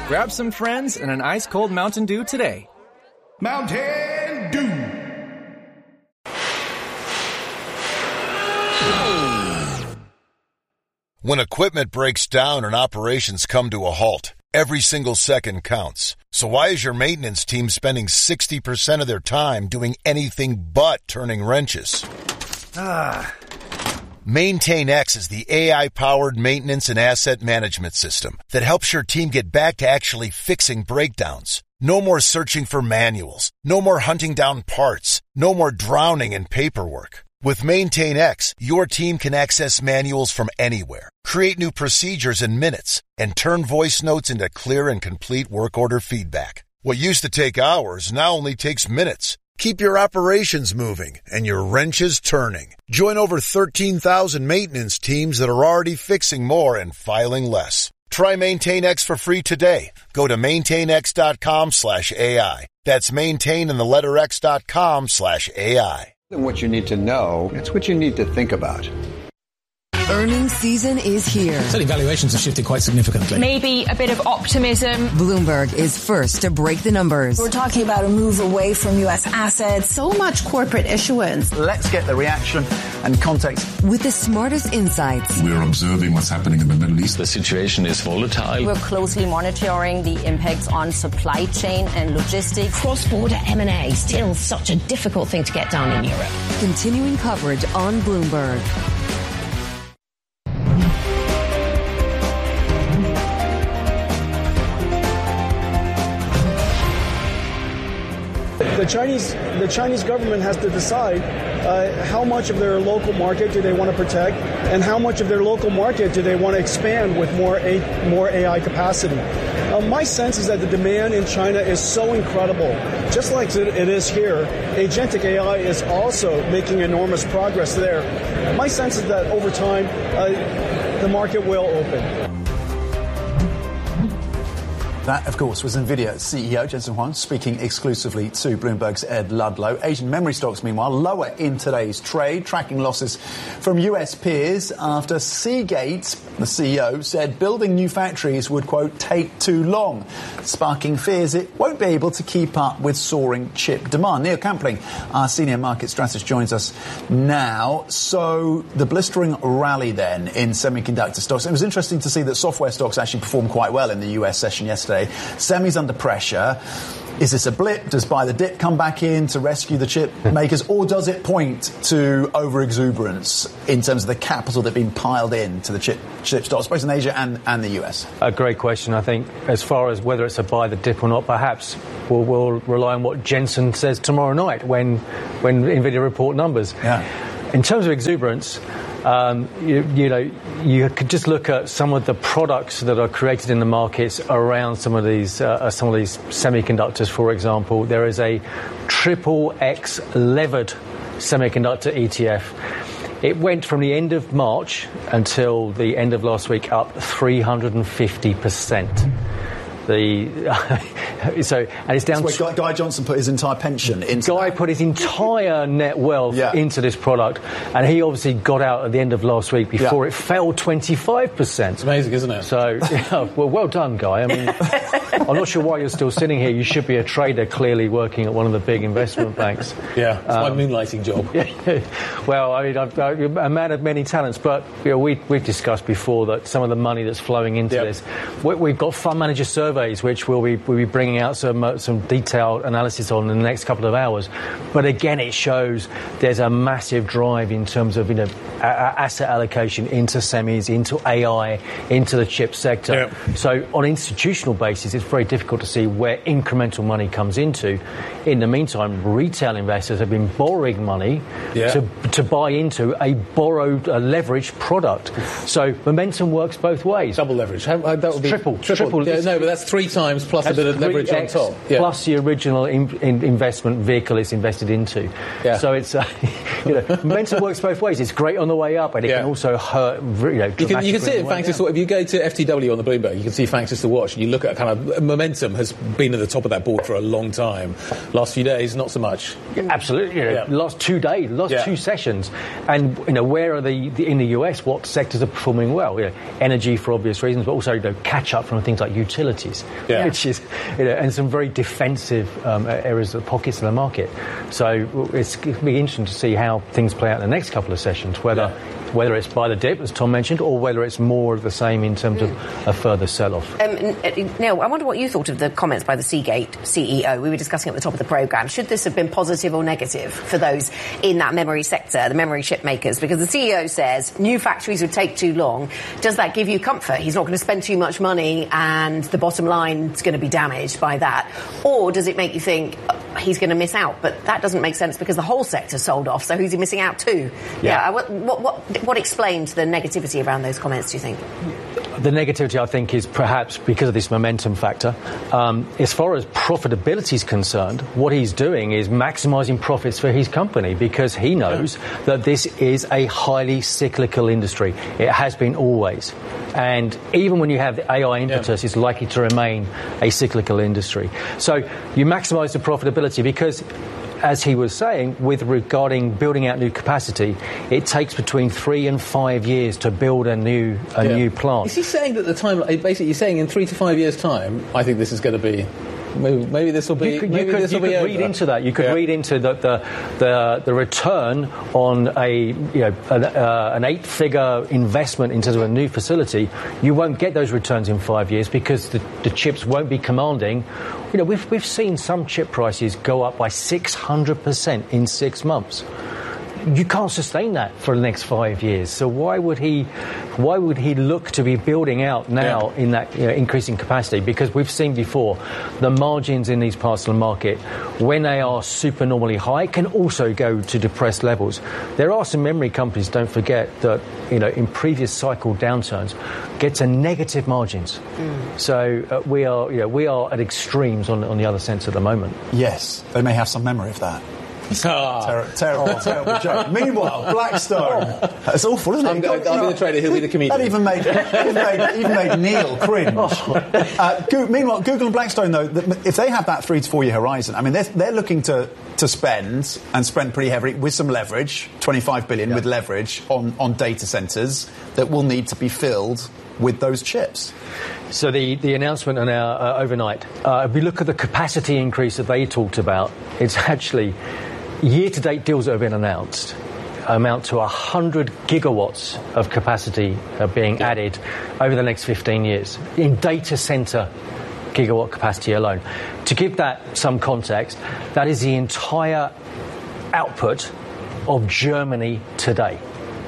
Grab some friends and an ice-cold Mountain Dew today. Mountain Dew. When equipment breaks down and operations come to a halt, every single second counts. So why is your maintenance team spending 60% of their time doing anything but turning wrenches? MaintainX is the AI-powered maintenance and asset management system that helps your team get back to actually fixing breakdowns. No more searching for manuals. No more hunting down parts. No more drowning in paperwork. With MaintainX, your team can access manuals from anywhere, create new procedures in minutes, and turn voice notes into clear and complete work order feedback. What used to take hours now only takes minutes. Keep your operations moving and your wrenches turning. Join over 13,000 maintenance teams that are already fixing more and filing less. Try MaintainX for free today. Go to maintainx.com/AI. That's maintain and the letter x.com/AI. What you need to know, it's what you need to think about. Earnings season is here. Certainly valuations have shifted quite significantly. Maybe a bit of optimism. Bloomberg is first to break the numbers. We're talking about a move away from U.S. assets. So much corporate issuance. Let's get the reaction and context. With the smartest insights. We're observing what's happening in the Middle East. The situation is volatile. We're closely monitoring the impacts on supply chain and logistics. Cross-border M&A, still such a difficult thing to get done in Europe. Continuing coverage on Bloomberg. The Chinese government has to decide how much of their local market do they want to protect and how much of their local market do they want to expand with more AI capacity. My sense is that the demand in China is so incredible. Just like it is here, agentic AI is also making enormous progress there. My sense is that over time, the market will open. That, of course, was NVIDIA CEO Jensen Huang speaking exclusively to Bloomberg's Ed Ludlow. Asian memory stocks, meanwhile, lower in today's trade, tracking losses from US peers after Seagate, the CEO, said building new factories would, quote, take too long, sparking fears it won't be able to keep up with soaring chip demand. Neil Campling, our senior market strategist, joins us now. So the blistering rally then in semiconductor stocks. It was interesting to see that software stocks actually performed quite well in the US session yesterday. Semi's under pressure. Is this a blip? Does buy the dip come back in to rescue the chip makers? Or does it point to over-exuberance in terms of the capital that's been piled in to the chip stocks, both in Asia and the US? A great question. I think as far as whether it's a buy the dip or not, perhaps we'll rely on what Jensen says tomorrow night when NVIDIA report numbers. Yeah. In terms of exuberance, you could just look at some of the products that are created in the markets around some of these semiconductors. For example, there is a XXX levered semiconductor ETF. It went from the end of March until the end of last week up 350%. And it's down. That's where Guy Johnson put his entire pension into. Guy put his entire net wealth into this product, and he obviously got out at the end of last week before it fell 25%. It's amazing, isn't it? So, well done, Guy. I mean, I'm not sure why you're still sitting here. You should be a trader, clearly working at one of the big investment banks. Yeah, it's my moonlighting job. Well, I mean, I'm a man of many talents, but we've discussed before that some of the money that's flowing into this. We've got fund manager surveys, which we'll be bringing out some detailed analysis on in the next couple of hours. But again, it shows there's a massive drive in terms of asset allocation into semis, into AI, into the chip sector. Yeah. So on an institutional basis, it's very difficult to see where incremental money comes into. In the meantime, retail investors have been borrowing money to buy into a leveraged product. So momentum works both ways. Double leverage. That would be triple. Yeah, no, but that's 3 times plus a bit of leverage leverage on top. Plus the original investment vehicle it's invested into. Yeah. So it's, momentum works both ways. It's great on the way up, and it can also hurt, You can see it, thanks to, if you go to FTW on the Bloomberg, you can see Thanks to Watch, and you look at kind of, momentum has been at the top of that board for a long time. Last few days, not so much. Absolutely. Last 2 days, last 2 sessions. And, where are in the US, what sectors are performing well? Energy for obvious reasons, but also, catch up from things like utilities, which is, and some very defensive areas of pockets of the market. So it's going to be interesting to see how things play out in the next couple of sessions, whether it's by the dip, as Tom mentioned, or whether it's more of the same in terms of a further sell-off. Neil, I wonder what you thought of the comments by the Seagate CEO. We were discussing at the top of the programme. Should this have been positive or negative for those in that memory sector, the memory chip makers? Because the CEO says new factories would take too long. Does that give you comfort? He's not going to spend too much money and the bottom line is going to be damaged by that. Or does it make you think he's going to miss out? But that doesn't make sense because the whole sector sold off, so who's he missing out to? What explains the negativity around those comments, do you think? The negativity, I think, is perhaps because of this momentum factor. As far as profitability is concerned, what he's doing is maximising profits for his company because he knows that this is a highly cyclical industry. It has been always. And even when you have the AI impetus, it's likely to remain a cyclical industry. So you maximise the profitability because, as he was saying, regarding building out new capacity, it takes between 3 and 5 years to build a new plant. Is he saying that the time? Basically, he's saying in 3 to 5 years' time, I think this is going to be. Maybe this will be. You could read into that. You could read into the return on an 8-figure investment into a new facility. You won't get those returns in 5 years because the chips won't be commanding. We've seen some chip prices go up by 600% in 6 months. You can't sustain that for the next 5 years. So why would he look to be building out now in that increasing capacity? Because we've seen before, the margins in these parts of the market, when they are supernormally high, can also go to depressed levels. There are some memory companies, don't forget, that in previous cycle downturns get to negative margins. So we are at extremes on the other sense at the moment. Yes, they may have some memory of that. Terrible joke. Meanwhile, Blackstone. It's awful, isn't it? I'll be the trader, he'll be the comedian. That even made Neil cringe. Meanwhile, Google and Blackstone, though, if they have that 3 to 4 year horizon, I mean, they're looking to spend pretty heavily with some leverage, 25 billion with leverage on data centres that will need to be filled with those chips. So the announcement on our overnight, if we look at the capacity increase that they talked about, it's actually year-to-date deals that have been announced amount to 100 gigawatts of capacity being added over the next 15 years in data centre gigawatt capacity alone. To give that some context, that is the entire output of Germany today,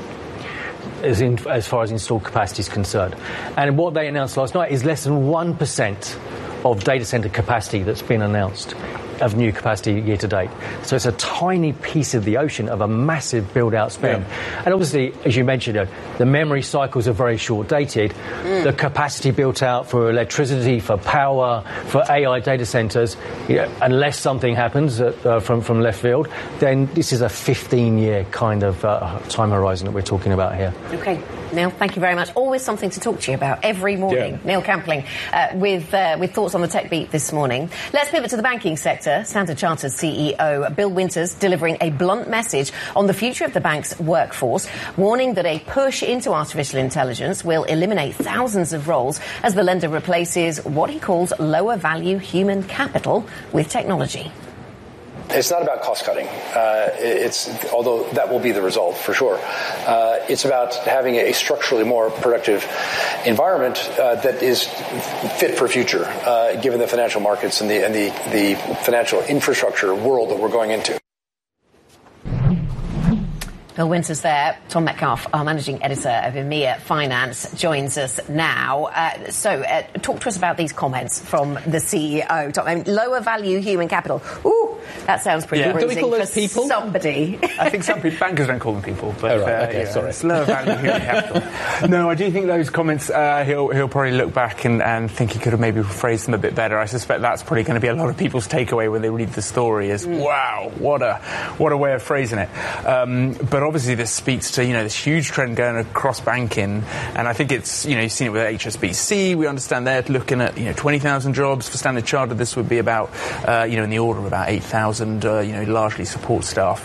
as far as installed capacity is concerned. And what they announced last night is less than 1% of data centre capacity that's been announced of new capacity year to date. So it's a tiny piece of the ocean of a massive build-out spend. And obviously, as you mentioned, the memory cycles are very short-dated. The capacity built out for electricity, for power, for AI data centres, unless something happens from left field, then this is a 15-year kind of time horizon that we're talking about here. OK. Neil, thank you very much. Always something to talk to you about every morning. Neil Campling with thoughts on the tech beat this morning. Let's pivot to the banking sector. Standard Chartered CEO Bill Winters delivering a blunt message on the future of the bank's workforce, warning that a push into artificial intelligence will eliminate thousands of roles as the lender replaces what he calls lower value human capital with technology. It's not about cost cutting. Although that will be the result for sure. It's about having a structurally more productive environment that is fit for future, given the financial markets and the financial infrastructure world that we're going into. Bill Winters there. Tom Metcalf, our managing editor of EMEA Finance, joins us now. Talk to us about these comments from the CEO. Tom, I mean, lower value human capital. Ooh, that sounds pretty bruising. Do we call those people? Somebody. I think some bankers don't call them people, but sorry. It's lower value human capital. No, I do think those comments, he'll probably look back and think he could have maybe phrased them a bit better. I suspect that's probably going to be a lot of people's takeaway when they read the story is, wow, what a way of phrasing it. But obviously this speaks to, this huge trend going across banking, and I think it's, you've seen it with HSBC. We understand they're looking at, 20,000 jobs. For Standard Chartered, this would be about, in the order of about 8,000, largely support staff.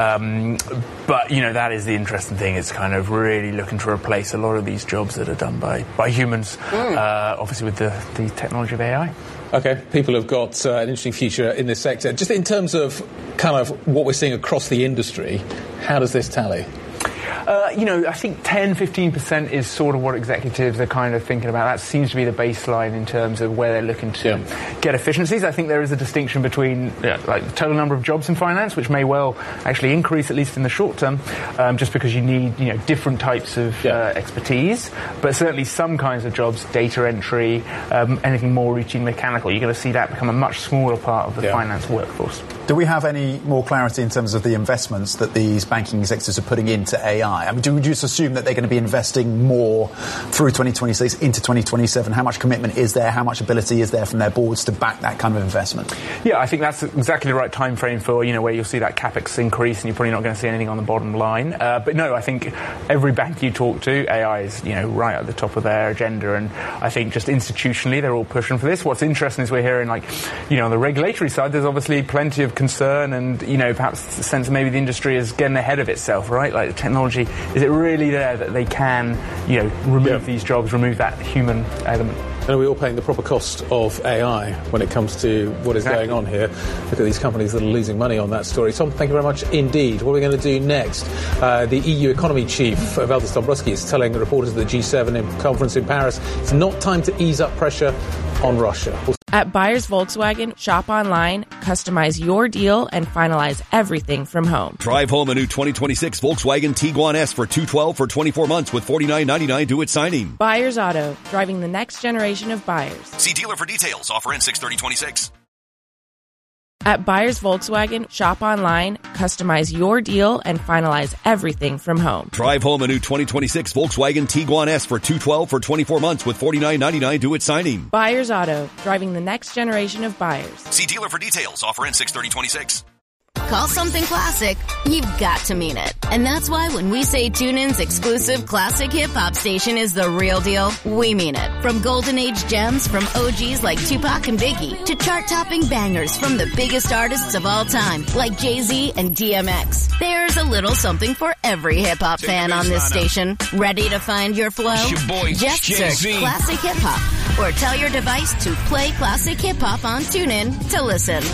But, that is the interesting thing. It's kind of really looking to replace a lot of these jobs that are done by humans, obviously with the technology of AI. OK, people have got an interesting future in this sector. Just in terms of kind of what we're seeing across the industry, how does this tally? I think 10-15% is sort of what executives are kind of thinking about. That seems to be the baseline in terms of where they're looking to get efficiencies. I think there is a distinction between the total number of jobs in finance, which may well actually increase, at least in the short term, just because you need different types of expertise. But certainly some kinds of jobs, data entry, anything more routine mechanical, you're going to see that become a much smaller part of the finance workforce. Do we have any more clarity in terms of the investments that these banking executives are putting into AI? I mean, do we just assume that they're going to be investing more through 2026 into 2027? How much commitment is there? How much ability is there from their boards to back that kind of investment? Yeah, I think that's exactly the right time frame for, where you'll see that CapEx increase and you're probably not going to see anything on the bottom line. But no, I think every bank you talk to, AI is, right at the top of their agenda. And I think just institutionally, they're all pushing for this. What's interesting is we're hearing, on the regulatory side, there's obviously plenty of concern and, perhaps the sense maybe the industry is getting ahead of itself, right? Like the technology, is it really there that they can, remove these jobs, remove that human element? And are we all paying the proper cost of AI when it comes to what is going on here? Look at these companies that are losing money on that story. Tom, thank you very much indeed. What are we going to do next? The EU economy chief, Valdis Dombrovskis, is telling the reporters at the G7 conference in Paris it's not time to ease up pressure on Russia. At Buyers Volkswagen, shop online, customize your deal, and finalize everything from home. Drive home a new 2026 Volkswagen Tiguan S for $212 for 24 months with $49.99 due at signing. Buyers Auto, driving the next generation of buyers. See dealer for details. Offer ends 6/30/26. At Buyers Volkswagen, shop online, customize your deal, and finalize everything from home. Drive home a new 2026 Volkswagen Tiguan S for $212 for 24 months with $49.99 due at signing. Buyers Auto, driving the next generation of buyers. See dealer for details. Offer ends 6/30/26. Call something classic, you've got to mean it. And that's why when we say TuneIn's exclusive classic hip-hop station is the real deal, we mean it. From golden age gems from OGs like Tupac and Biggie to chart-topping bangers from the biggest artists of all time like Jay-Z and DMX. There's a little something for every hip-hop fan on this station. Ready to find your flow? Just search Classic Hip-Hop or tell your device to play Classic Hip-Hop on TuneIn to listen.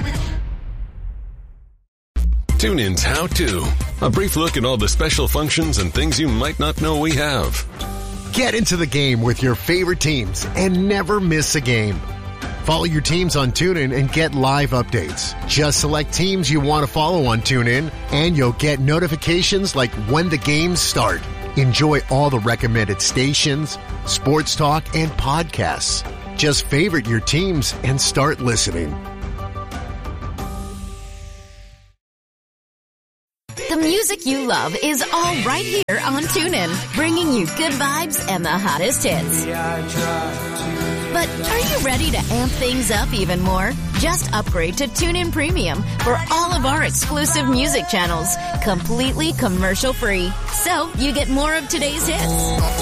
TuneIn's How To. A brief look at all the special functions and things you might not know we have. Get into the game with your favorite teams and never miss a game. Follow your teams on TuneIn and get live updates. Just select teams you want to follow on TuneIn and you'll get notifications like when the games start. Enjoy all the recommended stations, sports talk, and podcasts. Just favorite your teams and start listening. The music you love is all right here on TuneIn, bringing you good vibes and the hottest hits. But are you ready to amp things up even more? Just upgrade to TuneIn Premium for all of our exclusive music channels, completely commercial-free. So you get more of today's hits